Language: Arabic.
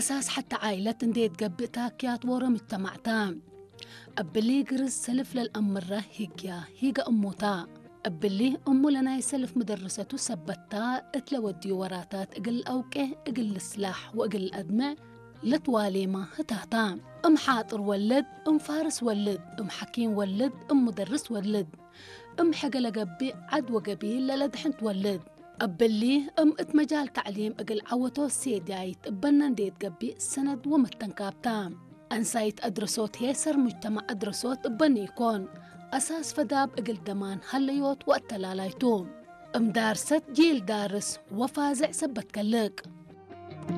أساس حتى عائلة انديت قبتها كيات ورا مجتمعتا أبلي قرز سلف للأمرة هيجا أموتا أبلي أمو لنا يسلف مدرسته سبتا اتلا ودي وراتات اقل أوكه اقل السلاح واقل الأدمع لتوالي ما هتهتا حاطر ولد فارس ولد حكيم ولد مدرس ولد حقل قبي عدوى قبيل للدحن تولد أبلي ات مجال تعليم اقل عوتو سيدايت بنان ديت قبي سند ومتنكابتام أنسايت أدرسوت هيسر مجتمع أدرسوت بنيكون أساس فداب اقل دمان هليوت وقت لالايتوم دارست جيل دارس وفازع سبت كلك